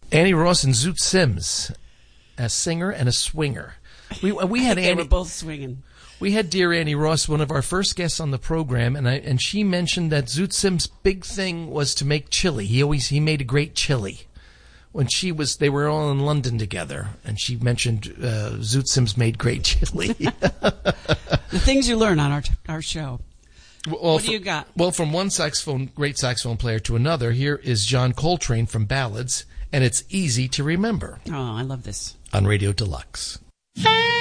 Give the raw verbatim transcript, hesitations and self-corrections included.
Annie Ross and Zoot Sims, a singer and a swinger. We we had they Annie. were both swinging. We had dear Annie Ross, one of our first guests on the program, and I and she mentioned that Zoot Sims' big thing was to make chili. He always he made a great chili. When she was, they were all in London together, and she mentioned uh, Zoot Sims made great chili. The things you learn on our our show. Well, what do you got? Well, from one saxophone, great saxophone player to another, here is John Coltrane from Ballads, and it's easy to remember. Oh, I love this. On Radio Deluxe.